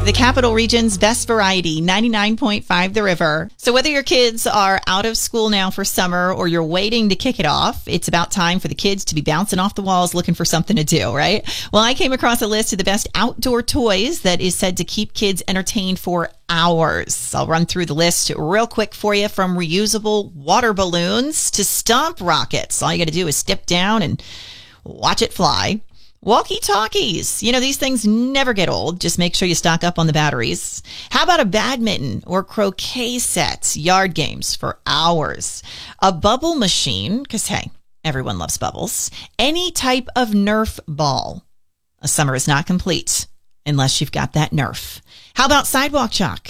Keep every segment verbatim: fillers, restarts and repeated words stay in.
The Capital Region's best variety, ninety-nine point five The River. So whether your kids are out of school now for summer or you're waiting to kick it off, it's about time for the kids to be bouncing off the walls looking for something to do, right? Well, I came across a list of the best outdoor toys that is said to keep kids entertained for hours. I'll run through the list real quick for you, from reusable water balloons to stomp rockets. All you got to do is step down and watch it fly. Walkie-talkies. You know, these things never get old. Just make sure you stock up on the batteries. How about a badminton or croquet set? Yard games for hours. A bubble machine, because, hey, everyone loves bubbles. Any type of Nerf ball. A summer is not complete unless you've got that Nerf. How about sidewalk chalk?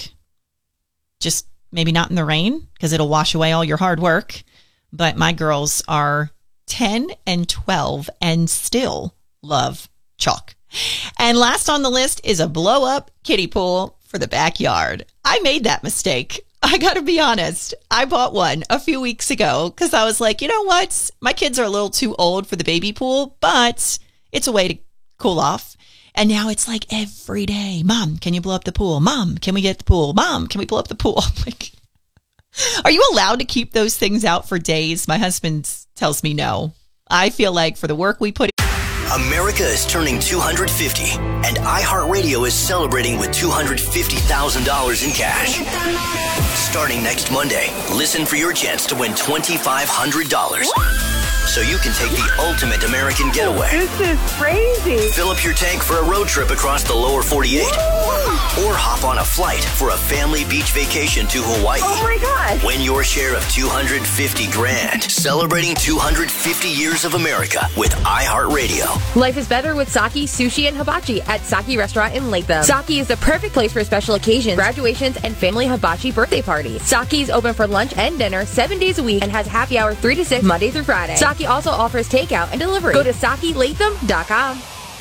Just maybe not in the rain, because it'll wash away all your hard work. But my girls are ten and twelve and still love chalk. And last on the list is a blow-up kiddie pool for the backyard. I made that mistake. I got to be honest. I bought one a few weeks ago because I was like, you know what? My kids are a little too old for the baby pool, but it's a way to cool off. And now it's like every day, Mom, can you blow up the pool? Mom, can we get the pool? Mom, can we blow up the pool? I'm like, are you allowed to keep those things out for days? My husband tells me no. I feel like for the work we put in, America is turning two hundred fifty, and iHeartRadio is celebrating with two hundred fifty thousand dollars in cash. Starting next Monday, listen for your chance to win two thousand five hundred dollars. So you can take the ultimate American getaway. This is crazy. Fill up your tank for a road trip across the lower forty-eight. Woo! Or hop on a flight for a family beach vacation to Hawaii. Oh my God. Win your share of two hundred fifty grand. Celebrating two hundred fifty years of America with iHeartRadio. Life is better with Saki Sushi and Hibachi at Saki Restaurant in Latham. Saki is the perfect place for special occasions, graduations, and family hibachi birthday parties. Saki is open for lunch and dinner seven days a week and has happy hour three to six Monday through Friday. Saki also offers takeout and delivery. Go to Saki Latham dot com.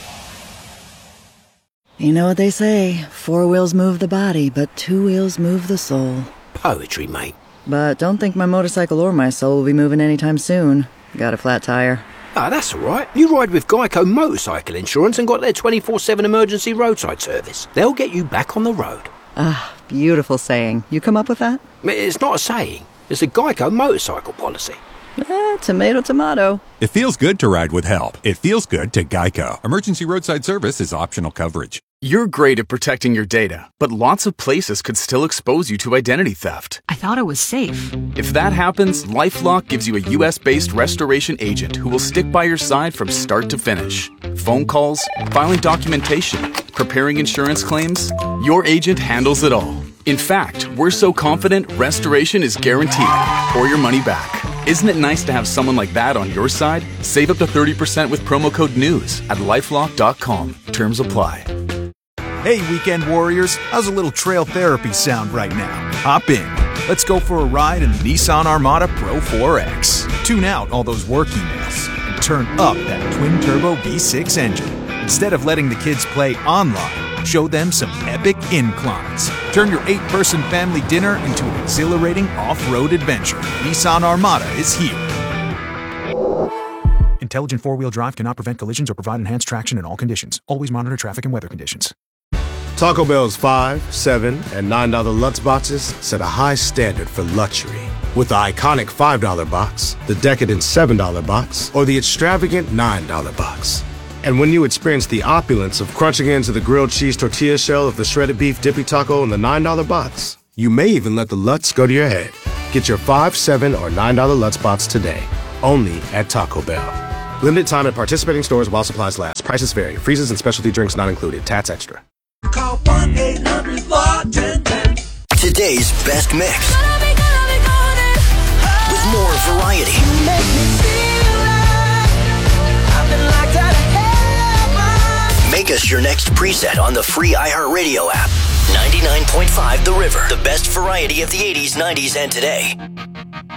You know what they say, four wheels move the body, but two wheels move the soul. Poetry, mate. But don't think my motorcycle or my soul will be moving anytime soon. Got a flat tire. Ah, that's all right. You ride with Geico Motorcycle Insurance and got their twenty-four seven emergency roadside service. They'll get you back on the road. Ah, beautiful saying. You come up with that? It's not a saying. It's a Geico motorcycle policy. Eh, tomato, tomato. It feels good to ride with help. It feels good to Geico. Emergency roadside service is optional coverage. You're great at protecting your data, but lots of places could still expose you to identity theft. I thought it was safe. If that happens, LifeLock gives you a U S-based restoration agent who will stick by your side from start to finish. Phone calls, filing documentation, preparing insurance claims, your agent handles it all. In fact, we're so confident restoration is guaranteed or your money back. Isn't it nice to have someone like that on your side? Save up to thirty percent with promo code NEWS at lifelock dot com. Terms apply. Hey, weekend warriors, how's a little trail therapy sound right now? Hop in. Let's go for a ride in the Nissan Armada Pro four X. Tune out all those work emails and turn up that twin-turbo V six engine. Instead of letting the kids play online, show them some epic inclines. Turn your eight-person family dinner into an exhilarating off-road adventure. Nissan Armada is here. Intelligent four-wheel drive cannot prevent collisions or provide enhanced traction in all conditions. Always monitor traffic and weather conditions. Taco Bell's five, seven, and nine dollar Lutz boxes set a high standard for luxury. With the iconic five dollar box, the decadent seven dollar box, or the extravagant nine dollar box. And when you experience the opulence of crunching into the grilled cheese tortilla shell of the shredded beef dippy taco in the nine dollar box, you may even let the Lutz go to your head. Get your five, seven, or nine dollar Lutz box today, only at Taco Bell. Limited time at participating stores while supplies last. Prices vary. Freezes and specialty drinks not included. Tats extra. Call one eight hundred four one zero one zero. Today's best mix. With more variety. Make us your next preset on the free iHeartRadio app. ninety-nine point five The River. The best variety of the eighties, nineties, and today.